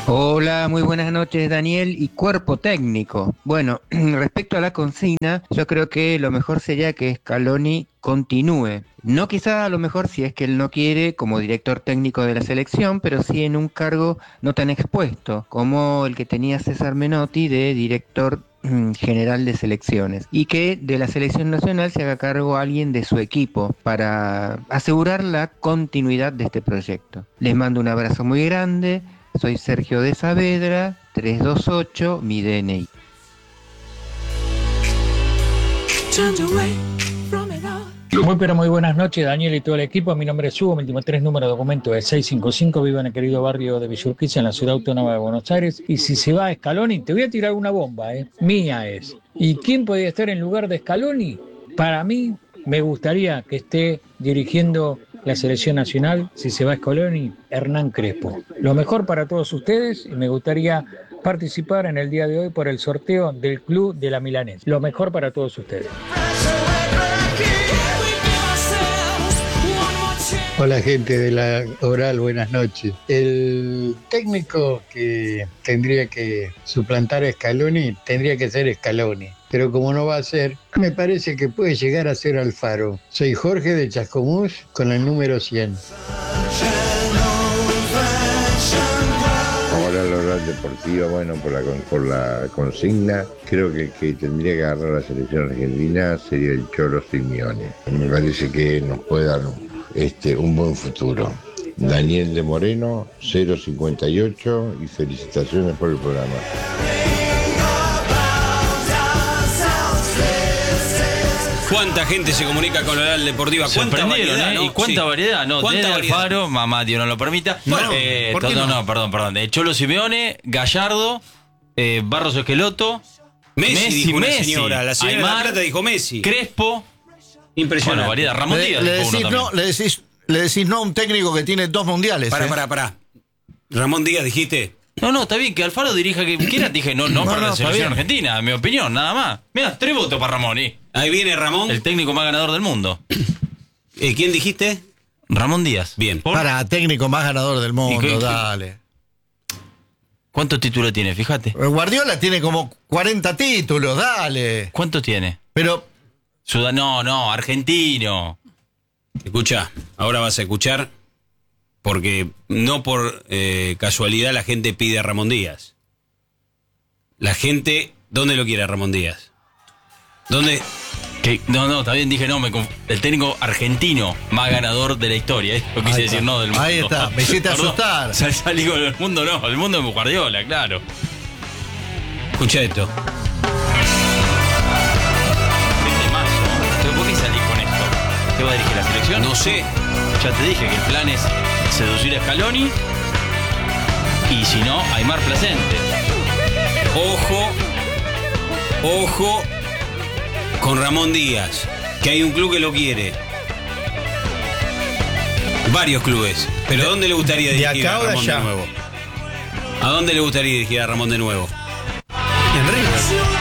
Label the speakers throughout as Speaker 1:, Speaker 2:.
Speaker 1: Hola, muy buenas noches Daniel y cuerpo técnico. Bueno, respecto a la consigna, yo creo que lo mejor sería que Scaloni continúe. No quizá a lo mejor si es que él no quiere como director técnico de la selección, pero sí en un cargo no tan expuesto como el que tenía César Menotti de director general de selecciones y que de la selección nacional se haga cargo alguien de su equipo para asegurar la continuidad de este proyecto. Les mando un abrazo muy grande. Soy Sergio de Saavedra, 328, mi DNI.
Speaker 2: Muy buenas noches, Daniel y todo el equipo. Mi nombre es Hugo, mi último 3 número de documento es 655. Vivo en el querido barrio de Villa Urquiza, en la ciudad autónoma de Buenos Aires. Y si se va a Scaloni, te voy a tirar una bomba, mía es. ¿Y quién podría estar en lugar de Scaloni? Para mí, me gustaría que esté dirigiendo la selección nacional, si se va a Scaloni, Hernán Crespo. Lo mejor para todos ustedes y me gustaría participar en el día de hoy por el sorteo del Club de la Milanesa. Lo mejor para todos ustedes.
Speaker 3: Hola gente de la Oral, buenas noches. El técnico que tendría que suplantar a Scaloni tendría que ser Scaloni, pero como no va a ser, me parece que puede llegar a ser Alfaro. Soy Jorge de Chascomús con el número 100.
Speaker 4: Hola, la Oral Deportiva, bueno, por la consigna, creo que tendría que agarrar la selección argentina sería el Cholo Simeone. Me parece que nos puede dar un buen futuro. Daniel de Moreno, 058, y felicitaciones por el programa.
Speaker 5: ¿Cuánta gente se comunica con la Oral Deportiva? ¿Cuánta variedad,
Speaker 6: ¿no? ¿Y cuánta variedad? No,
Speaker 5: ¿Cuánta
Speaker 6: desde
Speaker 5: variedad?
Speaker 6: Alfaro, mamá Dios no lo permita.
Speaker 5: Bueno, ¿por qué no?
Speaker 6: Perdón. Cholo Simeone, Gallardo, Barros Esqueloto,
Speaker 5: Messi dijo una
Speaker 6: Messi,
Speaker 5: señora. La señora de
Speaker 6: Aymar,
Speaker 5: La Plata dijo Messi.
Speaker 6: Crespo.
Speaker 5: Impresionante.
Speaker 6: Bueno, variedad. Ramón Díaz dijo uno también.
Speaker 7: Le decís no a un técnico que tiene 2 mundiales.
Speaker 5: Pará. Ramón Díaz, dijiste.
Speaker 6: No, está bien, que Alfaro dirija que quiera. Dije, no para la selección argentina, en mi opinión, nada más. Mira, 3 votos para Ramón,
Speaker 5: Ahí viene Ramón.
Speaker 6: el técnico más ganador del mundo.
Speaker 5: ¿Quién dijiste?
Speaker 6: Ramón Díaz.
Speaker 5: Bien.
Speaker 7: Para técnico más ganador del mundo, dale.
Speaker 6: ¿Cuántos títulos tiene? Fíjate.
Speaker 7: Guardiola tiene como 40 títulos, dale.
Speaker 6: ¿Cuántos tiene?
Speaker 7: Pero
Speaker 6: No, argentino.
Speaker 5: Escucha, ahora vas a escuchar, porque no por casualidad la gente pide a Ramón Díaz. La gente, ¿dónde lo quiere a Ramón Díaz? ¿Dónde?
Speaker 6: No, está bien, dije el técnico argentino más ganador de la historia. Lo quise decir, no del mundo.
Speaker 7: Ahí está, me hiciste asustar.
Speaker 6: Salí con el mundo, no, el mundo es Guardiola, claro.
Speaker 5: Escucha esto.
Speaker 6: ¿Por qué salís con esto? ¿Qué va a dirigir la selección?
Speaker 5: No sé.
Speaker 6: Ya te dije que el plan es seducir a Scaloni y si no, Aymar Placente.
Speaker 5: Ojo con Ramón Díaz, que hay un club que lo quiere. Varios clubes. Pero ¿a dónde le gustaría dirigir a Ramón de nuevo? ¿A dónde le gustaría dirigir a Ramón de nuevo?
Speaker 7: En River.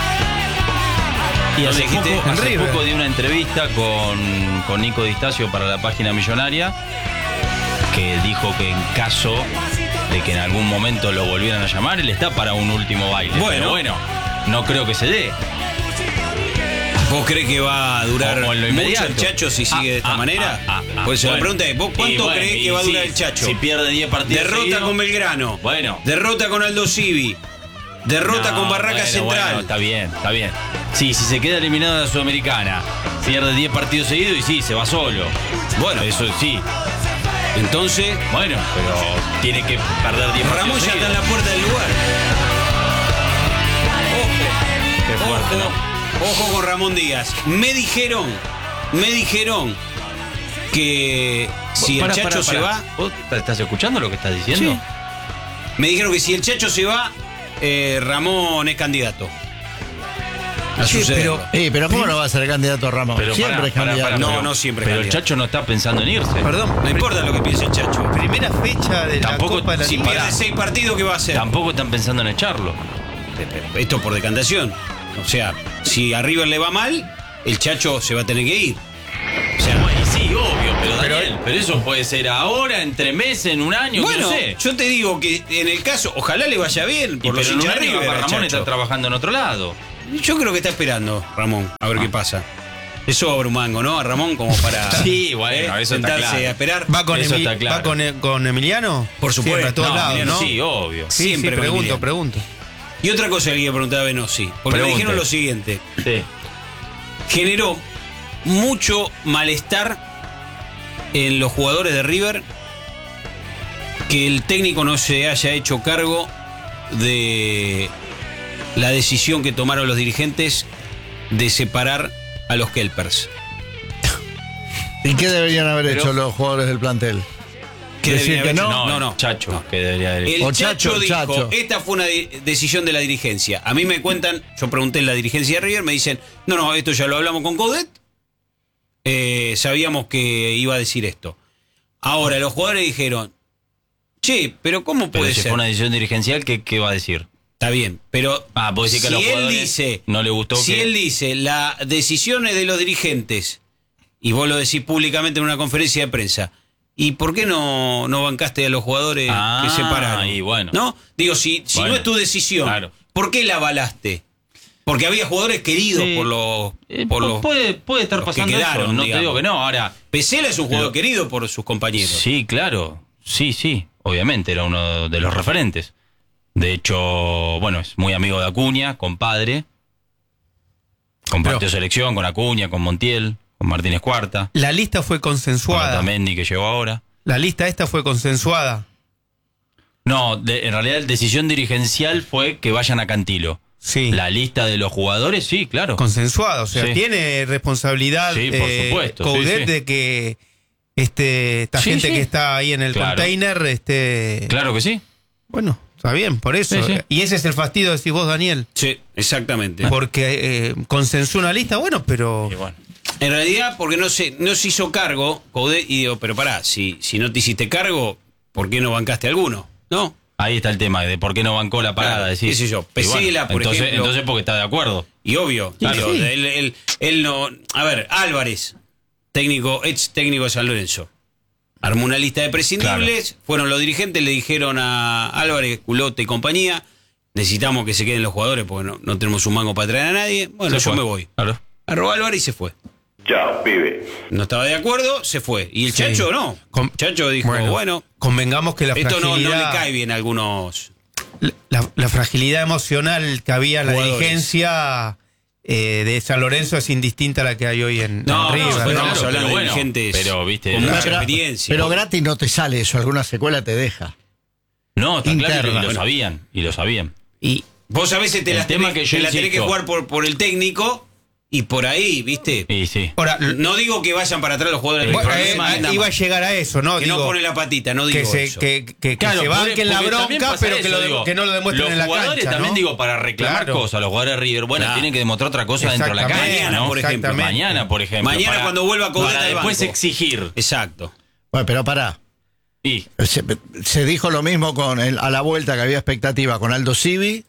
Speaker 6: Y hace poco di una entrevista con Nico Di Stasio para la página Millonaria, que dijo que en caso de que en algún momento lo volvieran a llamar, él está para un último baile. Pero bueno, no creo que se dé.
Speaker 5: ¿Vos crees que va a durar
Speaker 6: mucho
Speaker 5: el Chacho si sigue de esta manera? Pues la pregunta es, ¿vos cuánto creés que va a durar el Chacho?
Speaker 6: Si pierde 10 partidos
Speaker 5: derrota
Speaker 6: seguidos,
Speaker 5: con Belgrano.
Speaker 6: Bueno.
Speaker 5: Derrota con Aldo Civi. Derrota con Barraca Central.
Speaker 6: Bueno, está bien. Sí, si se queda eliminado de la Sudamericana, pierde 10 partidos seguidos y sí, se va solo. Bueno, eso sí.
Speaker 5: Entonces,
Speaker 6: bueno, pero tiene que perder 10 partidos
Speaker 5: Ramón ya
Speaker 6: seguidos.
Speaker 5: está en la puerta del lugar.
Speaker 6: Qué fuerte, ¿no?
Speaker 5: Ojo con Ramón Díaz. Me dijeron que si el Chacho se va...
Speaker 6: ¿Vos estás escuchando lo que estás diciendo?
Speaker 5: Sí. Me dijeron que si el Chacho se va, Ramón es candidato.
Speaker 7: Pero ¿cómo no va a ser candidato a Ramón?
Speaker 6: Pero
Speaker 7: siempre es candidato.
Speaker 5: No siempre es
Speaker 6: Pero el
Speaker 5: candidato.
Speaker 6: Chacho no está pensando en irse.
Speaker 7: Perdón.
Speaker 5: No importa lo que piense el Chacho.
Speaker 7: Primera fecha de
Speaker 6: Tampoco,
Speaker 7: la Copa de la
Speaker 5: Si
Speaker 7: Liga.
Speaker 5: pierde 6 partidos, ¿qué va a hacer?
Speaker 6: Tampoco están pensando en echarlo.
Speaker 5: Esto por decantación. O sea, si a River le va mal, el Chacho se va a tener que ir. O sea,
Speaker 6: Sí, obvio, pero Daniel, Pero eso puede ser ahora, entre meses, en un año,
Speaker 5: Bueno,
Speaker 6: no sé.
Speaker 5: yo te digo que en el caso, ojalá le vaya bien. Por los
Speaker 6: Pero en un
Speaker 5: hinchas de
Speaker 6: año
Speaker 5: River,
Speaker 6: capaz Ramón
Speaker 5: Chacho.
Speaker 6: está trabajando en otro lado.
Speaker 5: Yo creo que está esperando, Ramón, a ver qué pasa. Eso sobra un mango, ¿no? A Ramón como para
Speaker 6: Sí, bueno, eso está
Speaker 5: sentarse
Speaker 6: claro.
Speaker 5: a esperar.
Speaker 8: ¿Va con,
Speaker 6: Eso está claro.
Speaker 8: ¿va con Emiliano?
Speaker 5: Por supuesto.
Speaker 8: Siempre, a todos
Speaker 6: No,
Speaker 8: lados,
Speaker 6: Emiliano,
Speaker 8: ¿no?
Speaker 6: sí, obvio.
Speaker 8: Sí,
Speaker 5: Siempre con Emiliano.
Speaker 8: pregunto.
Speaker 5: Y otra cosa que le quería preguntar a Venosi, porque me
Speaker 6: Pregunte.
Speaker 5: dijeron lo siguiente.
Speaker 6: Sí.
Speaker 5: Generó mucho malestar en los jugadores de River que el técnico no se haya hecho cargo de la decisión que tomaron los dirigentes de separar a los Kelpers.
Speaker 7: ¿Y qué deberían haber
Speaker 6: Pero-
Speaker 7: hecho los jugadores del plantel?
Speaker 5: ¿Qué
Speaker 7: Decir
Speaker 5: debería
Speaker 7: que
Speaker 5: haber
Speaker 7: no.
Speaker 5: hecho? No.
Speaker 6: Chacho, que debería haber
Speaker 5: El
Speaker 7: O
Speaker 5: Chacho dijo,
Speaker 7: Chacho.
Speaker 5: esta fue una decisión de la dirigencia. A mí me cuentan, yo pregunté en la dirigencia de River, me dicen, no, esto ya lo hablamos con Coudet. Sabíamos que iba a decir esto. Ahora, los jugadores dijeron, che, pero ¿cómo
Speaker 6: Pero
Speaker 5: puede
Speaker 6: si
Speaker 5: ser?
Speaker 6: fue una decisión dirigencial, ¿qué va a decir?
Speaker 5: Está bien, pero
Speaker 6: Puede decir que a
Speaker 5: si
Speaker 6: los
Speaker 5: él
Speaker 6: jugadores
Speaker 5: dice,
Speaker 6: no le gustó
Speaker 5: si
Speaker 6: que...
Speaker 5: él dice, la decisión es de los dirigentes, y vos lo decís públicamente en una conferencia de prensa, ¿y por qué no bancaste a los jugadores que separaron?
Speaker 6: y bueno.
Speaker 5: ¿No? Digo, si
Speaker 6: Bueno,
Speaker 5: no es tu decisión,
Speaker 6: claro.
Speaker 5: ¿por qué la avalaste? Porque había jugadores queridos
Speaker 6: Sí.
Speaker 5: por los
Speaker 6: puede estar
Speaker 5: los que
Speaker 6: pasando
Speaker 5: quedaron,
Speaker 6: eso, no
Speaker 5: digamos.
Speaker 6: te digo que no, ahora...
Speaker 5: Pesela es un jugador
Speaker 6: Pero-
Speaker 5: querido por sus compañeros.
Speaker 6: Sí, claro, sí, obviamente, era uno de los referentes. De hecho, bueno, es muy amigo de Acuña, compadre. Compartió selección con Acuña, con Montiel, con Martínez Cuarta,
Speaker 8: La lista fue
Speaker 6: con
Speaker 8: consensuada.
Speaker 6: Otamendi que llegó ahora.
Speaker 8: La lista esta fue consensuada.
Speaker 6: No, en realidad la decisión dirigencial fue que vayan a Cantilo.
Speaker 8: Sí.
Speaker 6: La lista de los jugadores, sí, claro.
Speaker 8: Consensuada. O sea,
Speaker 6: Sí.
Speaker 8: tiene responsabilidad
Speaker 6: Sí, por supuesto,
Speaker 8: Coudet
Speaker 6: sí, sí.
Speaker 8: de que esta
Speaker 6: Sí,
Speaker 8: gente
Speaker 6: sí.
Speaker 8: que está ahí en el
Speaker 6: Claro.
Speaker 8: container,
Speaker 6: Claro que sí.
Speaker 8: bueno, está bien, por eso.
Speaker 6: Sí, sí.
Speaker 8: Y ese es el fastidio, decís vos, Daniel.
Speaker 5: Sí, exactamente.
Speaker 8: Porque consensó una lista, bueno, pero...
Speaker 6: Y bueno.
Speaker 5: En realidad, porque no se hizo cargo, Coudet, y digo, pero pará, si no te hiciste cargo, ¿por qué no bancaste a alguno? ¿No?
Speaker 6: Ahí está el tema de por qué no bancó la parada.
Speaker 5: Claro,
Speaker 6: decís.
Speaker 5: qué sé yo,
Speaker 6: Y bueno,
Speaker 5: Pesela, por
Speaker 6: entonces,
Speaker 5: ejemplo.
Speaker 6: Entonces porque está de acuerdo.
Speaker 5: Y obvio,
Speaker 6: Claro.
Speaker 5: digo, él no... A ver, Álvarez, ex técnico de San Lorenzo, armó una lista de prescindibles, fueron los dirigentes, le dijeron a Álvarez, Culote y compañía, necesitamos que se queden los jugadores porque no tenemos un mango para traer a nadie. Bueno,
Speaker 6: Se
Speaker 5: yo
Speaker 6: fue.
Speaker 5: me voy.
Speaker 6: Claro.
Speaker 5: Arrobó a Álvarez y se fue.
Speaker 4: Chao, pibe.
Speaker 5: No estaba de acuerdo, se fue. Y el
Speaker 8: Sí.
Speaker 5: Chacho no. Chacho dijo, bueno,
Speaker 8: convengamos que la
Speaker 5: esto no le
Speaker 8: fragilidad...
Speaker 5: cae bien a algunos...
Speaker 8: La fragilidad emocional que había en la
Speaker 5: Jugadores.
Speaker 8: dirigencia de San Lorenzo es indistinta a la que hay hoy en
Speaker 5: No,
Speaker 8: River.
Speaker 5: no,
Speaker 8: ¿no?
Speaker 5: estamos
Speaker 6: claro,
Speaker 5: hablando
Speaker 6: pero
Speaker 5: de
Speaker 6: bueno,
Speaker 5: dirigentes
Speaker 6: pero, viste,
Speaker 5: con
Speaker 6: la-
Speaker 5: mucha
Speaker 7: Pero-
Speaker 5: experiencia.
Speaker 7: Pero gratis no te sale eso, alguna secuela te deja.
Speaker 6: No, está claro,
Speaker 7: Interna.
Speaker 6: y lo
Speaker 7: Bueno.
Speaker 6: sabían, y lo sabían.
Speaker 8: Y
Speaker 5: Vos a veces te
Speaker 6: El
Speaker 5: la
Speaker 6: tema
Speaker 5: tenés,
Speaker 6: que yo
Speaker 5: te la tenés que
Speaker 6: insisto.
Speaker 5: jugar por el técnico y por ahí, ¿viste?
Speaker 6: Y sí.
Speaker 8: ahora,
Speaker 5: No digo que vayan para atrás los jugadores del
Speaker 8: bueno,
Speaker 5: problema es nada
Speaker 8: iba a
Speaker 5: más
Speaker 8: llegar a eso, ¿no?
Speaker 5: que
Speaker 8: Digo,
Speaker 5: no ponen la patita, no digo
Speaker 8: que se,
Speaker 5: eso.
Speaker 8: que
Speaker 6: Claro,
Speaker 8: se banquen la
Speaker 6: porque también
Speaker 8: bronca,
Speaker 6: pasa
Speaker 8: pero
Speaker 6: eso,
Speaker 8: que no lo demuestren
Speaker 6: los
Speaker 8: en la
Speaker 6: jugadores
Speaker 8: cancha,
Speaker 6: también,
Speaker 8: ¿no?
Speaker 6: digo, para reclamar
Speaker 8: Claro.
Speaker 6: cosas, los jugadores de River, bueno,
Speaker 5: Claro.
Speaker 6: tienen que demostrar otra cosa dentro de la cancha,
Speaker 8: Exactamente.
Speaker 6: ¿no?
Speaker 5: Por ejemplo.
Speaker 8: Exactamente.
Speaker 6: Mañana, por ejemplo.
Speaker 5: Mañana
Speaker 6: para-
Speaker 5: cuando vuelva Coudet
Speaker 6: para
Speaker 5: al
Speaker 6: después
Speaker 5: banco.
Speaker 6: exigir.
Speaker 5: Exacto.
Speaker 7: Bueno, pero pará.
Speaker 6: Y
Speaker 7: Se dijo lo mismo a la vuelta que había expectativa con Aldo Civi.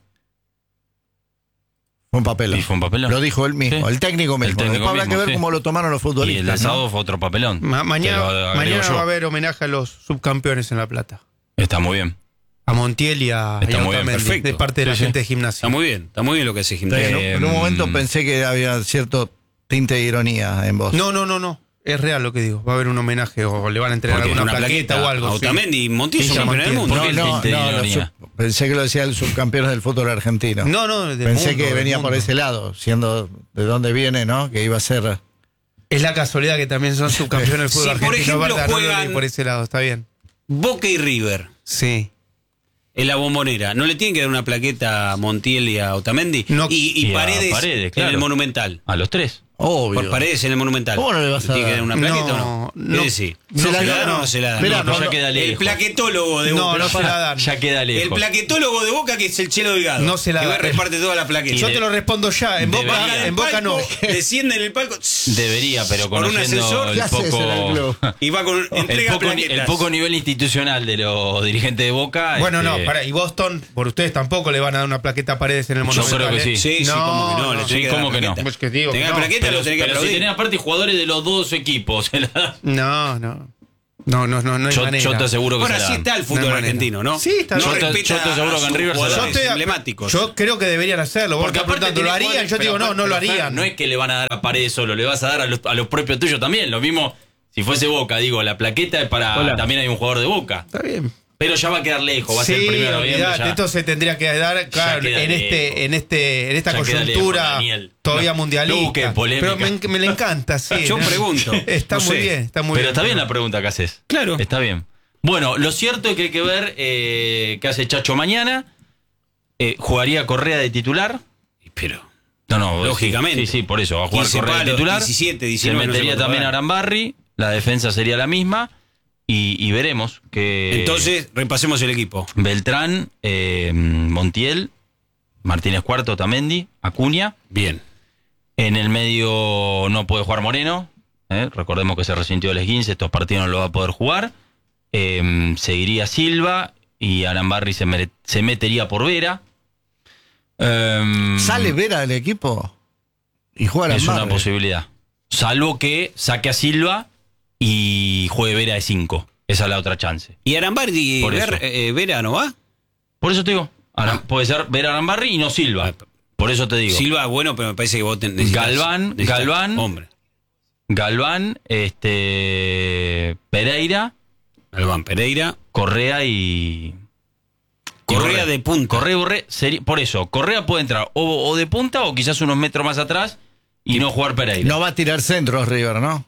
Speaker 7: Fue un papelón.
Speaker 6: Y fue un papelón.
Speaker 7: Lo dijo él mismo,
Speaker 6: Sí.
Speaker 7: el técnico mismo.
Speaker 6: técnico
Speaker 7: Después habrá
Speaker 6: mismo,
Speaker 7: que ver
Speaker 6: sí.
Speaker 7: cómo lo tomaron los
Speaker 6: y el
Speaker 7: futbolistas.
Speaker 6: de
Speaker 7: ¿no?
Speaker 6: sábado fue otro papelón.
Speaker 8: Mañana,
Speaker 6: Te lo agrego
Speaker 8: mañana
Speaker 6: yo.
Speaker 8: va a haber homenaje a los subcampeones en La Plata.
Speaker 6: Está muy bien.
Speaker 8: A Montiel y a
Speaker 6: Está muy bien,
Speaker 8: Otamendi,
Speaker 5: perfecto.
Speaker 8: de parte de la
Speaker 6: Sí, sí.
Speaker 8: gente de
Speaker 5: Está
Speaker 8: gimnasia.
Speaker 5: muy bien lo que hace
Speaker 7: Sí,
Speaker 5: Gimnasia.
Speaker 7: en un momento pensé que había cierto tinte de ironía en vos.
Speaker 8: No. Es real lo que digo. Va a haber un homenaje o le van a entregar
Speaker 5: Porque
Speaker 8: alguna
Speaker 5: una
Speaker 8: plaqueta o algo.
Speaker 5: a
Speaker 8: sí.
Speaker 5: Otamendi y Montiel
Speaker 8: Sí,
Speaker 5: son campeones del
Speaker 8: Montiel.
Speaker 5: mundo.
Speaker 6: ¿Por qué el tinte de ironía?
Speaker 7: Pensé que lo decía el subcampeón del fútbol argentino.
Speaker 8: No, del
Speaker 7: Pensé
Speaker 8: mundo,
Speaker 7: que
Speaker 8: del
Speaker 7: venía por
Speaker 8: mundo.
Speaker 7: ese lado, siendo de dónde viene, ¿no? Que iba a ser.
Speaker 8: Es la casualidad que también son subcampeones del fútbol
Speaker 5: Si, por
Speaker 8: argentino,
Speaker 5: ejemplo,
Speaker 8: ¿verdad? No lo
Speaker 5: juegan-
Speaker 8: leí por ese lado, está bien.
Speaker 5: Boca y River
Speaker 8: Sí.
Speaker 5: en la Bombonera, ¿no le tienen que dar una plaqueta a Montiel y a Otamendi?
Speaker 8: No.
Speaker 5: y
Speaker 6: Y a
Speaker 5: Paredes,
Speaker 6: Paredes,
Speaker 5: en
Speaker 6: claro.
Speaker 5: el Monumental.
Speaker 6: A los tres.
Speaker 7: Obvio.
Speaker 5: Por Paredes en el Monumental.
Speaker 7: ¿Cómo no le vas a
Speaker 5: tiene que
Speaker 7: dar?
Speaker 5: dar una plaqueta
Speaker 8: No,
Speaker 5: o no?
Speaker 8: no.
Speaker 5: Es decir,
Speaker 7: Se la
Speaker 5: ¿se la
Speaker 7: dan,
Speaker 5: dan o
Speaker 7: no.
Speaker 5: no se la dan?
Speaker 7: Mirá,
Speaker 6: No,
Speaker 7: no,
Speaker 6: ya queda
Speaker 5: El
Speaker 6: lejos.
Speaker 5: plaquetólogo de Boca.
Speaker 8: No se la dan.
Speaker 6: Ya queda
Speaker 5: El
Speaker 6: lejos.
Speaker 5: plaquetólogo de Boca, que es el Chelo Delgado.
Speaker 8: No se la
Speaker 5: que va
Speaker 8: da.
Speaker 5: y reparte todas las plaquetas.
Speaker 8: Yo te lo respondo ya. En Boca,
Speaker 6: Debería.
Speaker 8: en Boca no.
Speaker 5: Desciende en el palco.
Speaker 6: Debería, pero
Speaker 5: Por un
Speaker 6: conociendo
Speaker 5: ascensor,
Speaker 6: el
Speaker 7: ¿qué haces en el club?
Speaker 6: poco,
Speaker 5: Y va con entrega plaquetas.
Speaker 6: el poco nivel institucional de los dirigentes de Boca.
Speaker 8: Bueno, no, pará. Y Boston, por ustedes tampoco le van a dar una plaqueta a Paredes en el
Speaker 6: Yo
Speaker 8: Monumental.
Speaker 6: creo que
Speaker 8: ¿eh?
Speaker 6: sí.
Speaker 5: Sí,
Speaker 8: No,
Speaker 5: cómo que no.
Speaker 8: no.
Speaker 5: Le tenés
Speaker 6: Sí,
Speaker 5: que dar
Speaker 6: cómo
Speaker 5: la
Speaker 6: que no.
Speaker 5: plaqueta.
Speaker 8: Pues que digo,
Speaker 5: Tenga
Speaker 8: no.
Speaker 5: plaqueta, lo tenés que
Speaker 6: Pero si
Speaker 5: aplaudir.
Speaker 6: tenés aparte jugadores de los dos equipos.
Speaker 8: No. No hay manera.
Speaker 6: Yo te aseguro que
Speaker 5: Bueno,
Speaker 6: se la
Speaker 5: así
Speaker 6: dan.
Speaker 5: está el fútbol
Speaker 8: No hay manera.
Speaker 5: argentino, ¿no?
Speaker 8: Sí, está
Speaker 5: no
Speaker 8: bien.
Speaker 5: respeta
Speaker 6: Yo te aseguro que en River se la dan.
Speaker 5: jugadores emblemáticos.
Speaker 8: Yo creo que deberían hacerlo. Porque aparte ¿lo
Speaker 6: tenés
Speaker 8: harían?
Speaker 6: jugadores,
Speaker 8: Yo
Speaker 6: pero
Speaker 8: digo, no
Speaker 6: aparte,
Speaker 8: lo
Speaker 6: pero,
Speaker 8: harían.
Speaker 6: No es que le van a dar a Paredes solo, le vas a dar a los propios tuyos también. Lo mismo, si fuese Boca, digo, la plaqueta es para...
Speaker 2: Hola.
Speaker 6: También hay un jugador de Boca.
Speaker 8: Está bien.
Speaker 6: Pero ya va a quedar lejos, va a ser el
Speaker 8: Sí,
Speaker 6: primero de noviembre.
Speaker 8: olvidate,
Speaker 6: ya.
Speaker 8: esto se tendría que dar, claro,
Speaker 6: queda
Speaker 8: en esta
Speaker 6: Ya queda lejos,
Speaker 8: coyuntura
Speaker 6: Daniel.
Speaker 8: todavía
Speaker 6: No
Speaker 8: mundialista.
Speaker 6: busque polémica.
Speaker 8: Pero me le encanta, sí.
Speaker 5: Yo
Speaker 8: ¿no?
Speaker 5: pregunto.
Speaker 8: Está
Speaker 5: No
Speaker 8: muy
Speaker 5: sé.
Speaker 8: bien, está muy
Speaker 6: Pero
Speaker 8: bien.
Speaker 6: está bien la pregunta que haces.
Speaker 5: Claro.
Speaker 6: Está bien. Bueno, lo cierto es que hay que ver qué hace Chacho mañana. ¿Jugaría Correa de titular?
Speaker 5: Pero,
Speaker 6: No,
Speaker 5: lógicamente.
Speaker 6: Sí, por eso. Va a jugar
Speaker 5: 15
Speaker 6: Correa de
Speaker 5: palos,
Speaker 6: titular.
Speaker 5: 17, 19,
Speaker 6: Se
Speaker 5: no sé
Speaker 6: metería
Speaker 5: cuánto
Speaker 6: también
Speaker 5: va.
Speaker 6: Arambarri. La defensa sería la misma. Y veremos que...
Speaker 5: entonces, repasemos el equipo.
Speaker 6: Beltrán, Montiel, Martínez Cuarto, Otamendi, Acuña.
Speaker 5: Bien.
Speaker 6: En el medio no puede jugar Moreno. Recordemos que se resintió el esguince, estos partidos no lo va a poder jugar. Seguiría Silva y Arambarri se metería por Vera.
Speaker 7: ¿Sale Vera del equipo? Y juega
Speaker 6: Es una
Speaker 7: Arambarri.
Speaker 6: posibilidad. Salvo que saque a Silva y juegue Vera de 5. Esa es la otra chance.
Speaker 5: ¿Y Arambarri
Speaker 6: Por eso.
Speaker 5: Vera no va?
Speaker 6: Por eso te digo. Puede ser Vera Arambarri y no Silva. Por eso te digo.
Speaker 5: Silva, bueno, pero me parece que vos necesitas...
Speaker 6: Galván,
Speaker 5: Hombre.
Speaker 6: Pereira,
Speaker 5: Galván, Pereira.
Speaker 6: Correa y...
Speaker 5: Correa
Speaker 6: Borré.
Speaker 5: de punta.
Speaker 6: Correa y Borré, por eso, Correa puede entrar o de punta o quizás unos metros más atrás y no jugar Pereira.
Speaker 7: No va a tirar centros River, ¿no?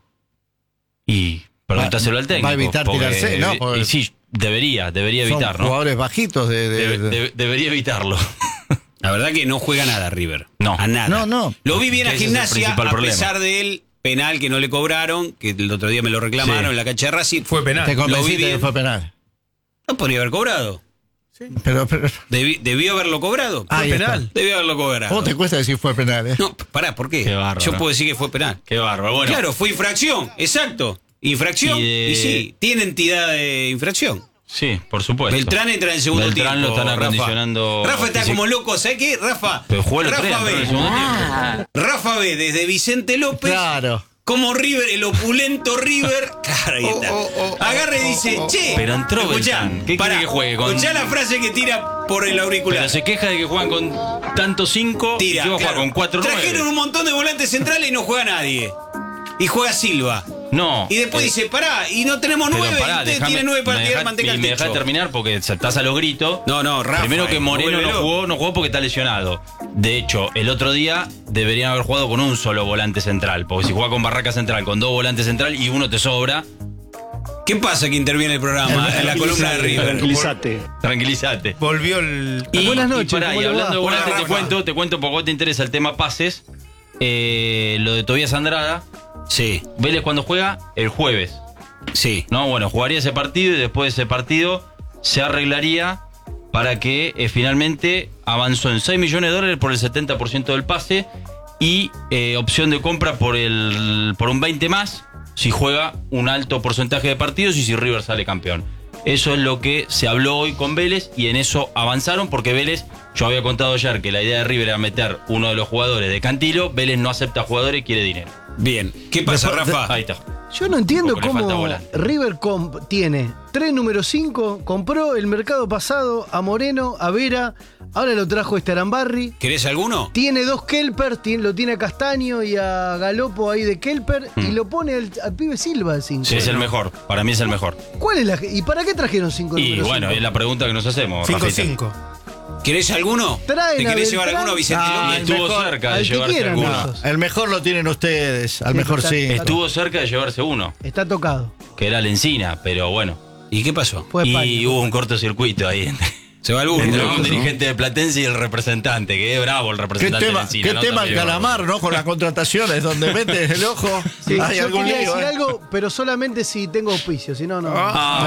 Speaker 6: Y pregúntaselo al técnico.
Speaker 7: va a evitar
Speaker 6: porque-
Speaker 7: tirarse, ¿no? Porque-
Speaker 6: y sí, debería
Speaker 7: Son
Speaker 6: evitar, ¿no?
Speaker 7: jugadores bajitos
Speaker 6: Debería evitarlo.
Speaker 5: La verdad que no juega nada River.
Speaker 6: No.
Speaker 5: A nada.
Speaker 7: No.
Speaker 5: Lo vi bien a
Speaker 6: Ese es el
Speaker 5: Gimnasia,
Speaker 6: principal
Speaker 5: a
Speaker 6: problema.
Speaker 5: pesar del penal que no le cobraron, que el otro día me lo reclamaron
Speaker 6: Sí.
Speaker 5: en la cancha de Racing.
Speaker 8: Fue penal.
Speaker 7: Te
Speaker 5: Lo vi
Speaker 7: convenciste
Speaker 5: bien.
Speaker 7: que fue penal.
Speaker 5: No podría haber cobrado.
Speaker 7: Pero
Speaker 5: Debió haberlo cobrado.
Speaker 7: Ahí
Speaker 8: Fue
Speaker 7: está.
Speaker 8: penal.
Speaker 5: Debió haberlo cobrado.
Speaker 7: ¿Cómo te cuesta decir fue penal?
Speaker 5: No, pará, ¿por qué?
Speaker 6: Qué bárbaro.
Speaker 5: Yo puedo decir que fue penal.
Speaker 6: Qué bárbaro. Bueno,
Speaker 5: Claro, fue infracción, exacto. Infracción, y sí, tiene entidad de infracción.
Speaker 6: sí, por supuesto.
Speaker 5: Beltrán entra en el segundo
Speaker 6: Beltrán
Speaker 5: tiempo.
Speaker 6: lo están
Speaker 5: Rafa.
Speaker 6: acondicionando.
Speaker 5: Rafa está
Speaker 6: Sí, sí.
Speaker 5: como loco, ¿sabes qué? Rafa.
Speaker 6: Pero jugó el otro día,
Speaker 5: Rafa
Speaker 6: entró en el
Speaker 5: ve.
Speaker 6: segundo tiempo.
Speaker 5: Rafa ve desde Vicente López.
Speaker 7: Claro.
Speaker 5: Como River, el opulento River. Claro, ahí está. Agarra y dice, che.
Speaker 6: Pero entró
Speaker 5: escuchá,
Speaker 6: Beltrán. ¿Qué
Speaker 5: pará,
Speaker 6: quiere que juegue con-
Speaker 5: escuchá la frase que tira por el auricular.
Speaker 6: Pero se queja de que juegan con tantos 5 y
Speaker 5: Tira,
Speaker 6: yo voy a
Speaker 5: claro.
Speaker 6: jugar con 4
Speaker 5: Trajeron un montón de volantes centrales y no juega nadie. Y juega Silva.
Speaker 6: No.
Speaker 5: Y después dice, pará, y no tenemos
Speaker 6: pero
Speaker 5: 9.
Speaker 6: pará,
Speaker 5: Usted
Speaker 6: déjame-
Speaker 5: tiene 9 para
Speaker 6: me
Speaker 5: tirar
Speaker 6: dejá-
Speaker 5: manteca al
Speaker 6: y me dejá
Speaker 5: techo.
Speaker 6: terminar porque estás a los gritos.
Speaker 5: No, Rafa.
Speaker 6: Primero que Moreno
Speaker 5: vuélvelo.
Speaker 6: no jugó porque está lesionado. De hecho, el otro día deberían haber jugado con un solo volante central. Porque si juega con Barraca central, con 2 volantes central y uno te sobra,
Speaker 5: ¿Qué pasa que interviene el programa en la columna de River?
Speaker 6: tranquilízate.
Speaker 8: Volvió el.
Speaker 2: Buenas noches,
Speaker 6: Y, pará,
Speaker 2: ¿cómo
Speaker 6: y
Speaker 2: le
Speaker 6: hablando
Speaker 2: va?
Speaker 6: de volante,
Speaker 5: Hola,
Speaker 6: te
Speaker 5: Rafa.
Speaker 6: cuento porque vos te interesa el tema pases. Lo de Tobías Andrada.
Speaker 5: Sí,
Speaker 6: Vélez cuando juega el jueves.
Speaker 5: sí.
Speaker 6: No, bueno, jugaría ese partido y después de ese partido se arreglaría para que finalmente avanzó en $6 millones por el 70% del pase y opción de compra por un 20 más si juega un alto porcentaje de partidos y si River sale campeón. Eso es lo que se habló hoy con Vélez y en eso avanzaron porque Vélez, yo había contado ayer que la idea de River era meter uno de los jugadores de Cantilo, Vélez no acepta jugadores y quiere dinero.
Speaker 5: Bien. ¿Qué pasa, Rafa?
Speaker 6: Ahí está.
Speaker 2: Yo no entiendo
Speaker 6: Poco le falta
Speaker 2: cómo
Speaker 6: volante.
Speaker 2: River tiene 3 número 5, compró el mercado pasado a Moreno, a Vera, ahora lo trajo Arambarri.
Speaker 5: ¿Querés alguno?
Speaker 2: Tiene 2 Kelper, lo tiene a Castaño y a Galopo ahí de Kelper y lo pone al pibe Silva de 5.
Speaker 6: Sí, es el mejor. Para mí es el mejor.
Speaker 2: ¿Cuál es ¿Y para qué trajeron 5
Speaker 6: Y
Speaker 2: número
Speaker 6: bueno,
Speaker 2: 5?
Speaker 6: es la pregunta que nos hacemos. Rafita.
Speaker 8: 5-5.
Speaker 5: ¿Querés alguno?
Speaker 2: Traen
Speaker 5: ¿Te
Speaker 2: a
Speaker 5: querés llevar
Speaker 2: Beltrán.
Speaker 5: alguno, Vicente
Speaker 7: Ah,
Speaker 5: López?
Speaker 6: Estuvo
Speaker 7: mejor,
Speaker 6: cerca de
Speaker 2: al que
Speaker 6: llevarse
Speaker 2: quieran,
Speaker 6: alguno.
Speaker 2: esos.
Speaker 7: El mejor lo tienen ustedes, al
Speaker 2: Sí,
Speaker 7: mejor
Speaker 2: está-
Speaker 7: sí.
Speaker 2: está-
Speaker 6: Estuvo cerca de llevarse uno,
Speaker 2: Está tocado.
Speaker 6: que era Lencina, pero bueno.
Speaker 5: ¿Y qué pasó?
Speaker 2: Fue España.
Speaker 6: Y hubo un cortocircuito ahí
Speaker 5: Se va al
Speaker 6: entre
Speaker 5: burro.
Speaker 6: un dirigente de Platense y el representante, que es bravo el
Speaker 7: ¿Qué
Speaker 6: representante de
Speaker 7: tema,
Speaker 6: Lencina.
Speaker 7: qué
Speaker 6: ¿no?
Speaker 7: tema el
Speaker 6: También,
Speaker 7: calamar, ¿no? Con las contrataciones, donde metes el ojo.
Speaker 2: Sí,
Speaker 7: hay
Speaker 2: yo
Speaker 7: algún
Speaker 2: quería
Speaker 7: lío,
Speaker 2: decir
Speaker 7: ¿eh?
Speaker 2: algo, pero solamente si tengo auspicio, si no, no.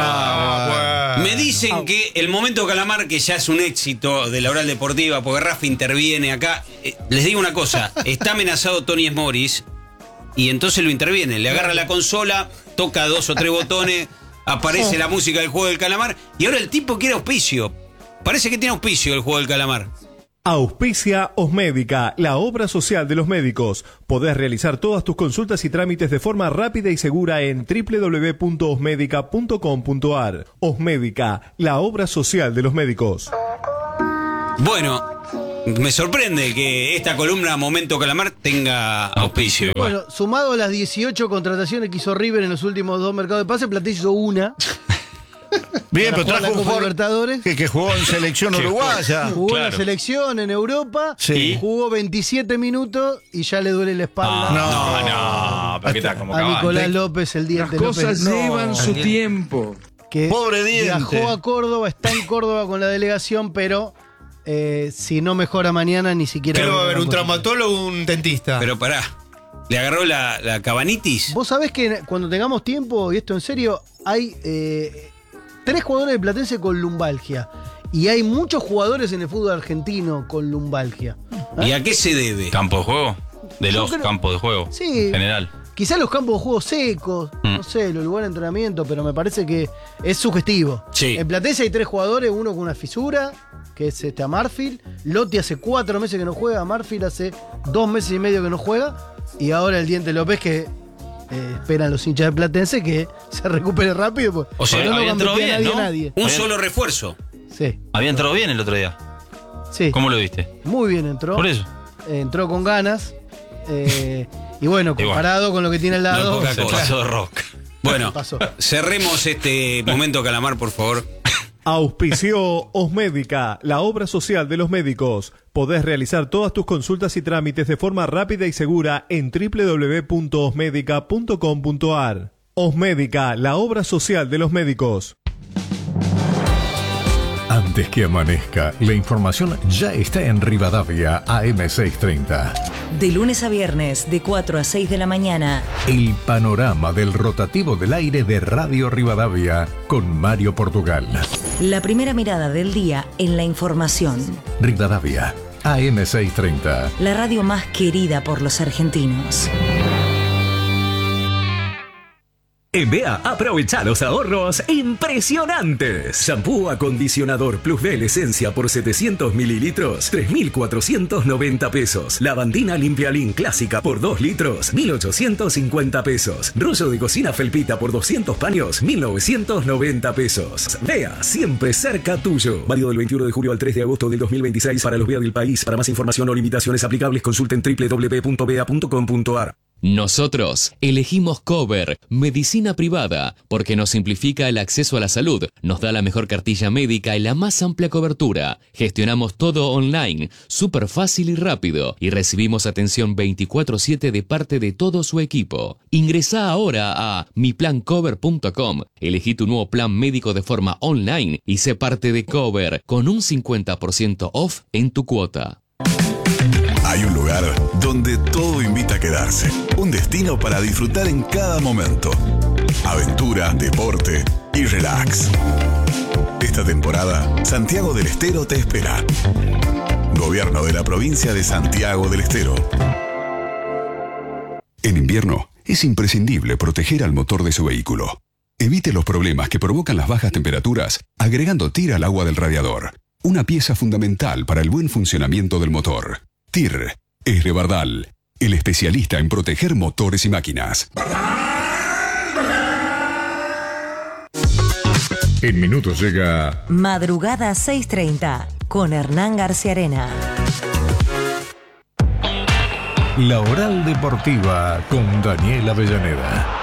Speaker 5: Me dicen que el momento Calamar, que ya es un éxito de la oral deportiva, porque Rafa interviene acá. Les digo una cosa, está amenazado Tony Morris y entonces lo interviene. Le agarra la consola, toca 2 o 3 botones, aparece la música del juego del calamar y ahora el tipo quiere auspicio. Parece que tiene auspicio el juego del calamar.
Speaker 9: Auspicia Osmédica, la obra social de los médicos. Podés realizar todas tus consultas y trámites de forma rápida y segura en www.osmedica.com.ar. Osmédica, la obra social de los médicos.
Speaker 5: Bueno, me sorprende que esta columna Momento Calamar tenga auspicio.
Speaker 10: Bueno, sumado a las 18 contrataciones que hizo River en los últimos 2 mercados de pase, Platense hizo una.
Speaker 7: Bien, pero
Speaker 10: trajo
Speaker 7: trajo un jugador
Speaker 10: Libertadores.
Speaker 7: que jugó en selección uruguaya.
Speaker 10: Jugó en la selección en Europa,
Speaker 7: Sí.
Speaker 10: jugó 27 minutos y ya le duele la espalda.
Speaker 6: No, ¿para qué está como
Speaker 10: A
Speaker 6: Cavani?
Speaker 10: Nicolás López, el diente
Speaker 11: Las cosas
Speaker 10: López.
Speaker 11: llevan su tiempo.
Speaker 10: Que
Speaker 7: Pobre diente.
Speaker 10: viajó a Córdoba, está en Córdoba con la delegación, pero si no mejora mañana ni siquiera...
Speaker 8: Creo que va a haber un
Speaker 10: posible.
Speaker 8: traumatólogo o un dentista.
Speaker 5: Pero pará, ¿le agarró la cabanitis?
Speaker 10: Vos sabés que cuando tengamos tiempo, y esto en serio, hay 3 jugadores de Platense con lumbalgia. Y hay muchos jugadores en el fútbol argentino con lumbalgia.
Speaker 5: ¿Y a qué se debe?
Speaker 6: ¿Campo de juego? De
Speaker 10: Yo
Speaker 6: los
Speaker 10: creo-
Speaker 6: campos de juego.
Speaker 10: Sí.
Speaker 6: En general.
Speaker 10: Quizás los campos de juego secos, no sé, los lugares de entrenamiento, pero me parece que es sugestivo.
Speaker 5: Sí.
Speaker 10: En Platense hay 3 jugadores, uno con una fisura, que es Amarfield. Lotti hace 4 meses que no juega, Amarfield hace 2 meses y medio que no juega. Y ahora el Diente López que esperan los hinchas de Platense que se recupere rápido. Porque
Speaker 5: O sea,
Speaker 10: no
Speaker 6: había entrado
Speaker 10: gambetea
Speaker 6: bien, ¿no?
Speaker 10: nadie.
Speaker 5: Un solo refuerzo.
Speaker 10: Sí,
Speaker 6: Había entrado bien el otro día.
Speaker 10: sí.
Speaker 6: ¿Cómo lo viste?
Speaker 10: Muy bien entró.
Speaker 6: Por eso.
Speaker 10: Entró con ganas. Y bueno, comparado con lo que tiene al lado.
Speaker 5: No es poca
Speaker 6: Se
Speaker 5: cosa.
Speaker 6: pasó de rock.
Speaker 5: Bueno,
Speaker 10: Pasó.
Speaker 5: cerremos este Momento Calamar, por favor.
Speaker 9: Auspició Osmédica, la obra social de los médicos. Podés realizar todas tus consultas y trámites de forma rápida y segura en www.osmedica.com.ar. Osmédica, la obra social de los médicos.
Speaker 12: Antes que amanezca, la información ya está en Rivadavia AM630.
Speaker 13: De lunes a viernes, de 4 a 6 de la mañana.
Speaker 12: El panorama del rotativo del aire de Radio Rivadavia con Mario Portugal.
Speaker 13: La primera mirada del día en la información.
Speaker 12: Rivadavia AM630.
Speaker 13: La radio más querida por los argentinos.
Speaker 14: En BEA aprovecha los ahorros impresionantes. Shampoo acondicionador Plus B Esencia por 700 mililitros, 3.490 pesos. Lavandina Limpialín clásica por 2 litros, 1.850 pesos. Rollo de cocina Felpita por 200 paños, 1.990 pesos. BEA, siempre cerca tuyo. Válido del 21 de julio al 3 de agosto del 2026 para los BEA del país. Para más información o limitaciones aplicables, consulten www.bea.com.ar.
Speaker 15: Nosotros elegimos Cover, medicina privada, porque nos simplifica el acceso a la salud, nos da la mejor cartilla médica y la más amplia cobertura. Gestionamos todo online, súper fácil y rápido, y recibimos atención 24/7 de parte de todo su equipo. Ingresá ahora a miplancover.com, elegí tu nuevo plan médico de forma online y sé parte de Cover con un 50% off en tu cuota.
Speaker 16: Hay un lugar donde todo invita a quedarse. Un destino para disfrutar en cada momento. Aventura, deporte y relax. Esta temporada, Santiago del Estero te espera. Gobierno de la provincia de Santiago del Estero. En invierno, es imprescindible proteger al motor de su vehículo. Evite los problemas que provocan las bajas temperaturas agregando TIR al agua del radiador. Una pieza fundamental para el buen funcionamiento del motor. TIR es Rebardal, el especialista en proteger motores y máquinas.
Speaker 12: En minutos llega
Speaker 13: Madrugada 6:30 con Hernán García Arena.
Speaker 12: La Oral Deportiva con Daniel Avellaneda.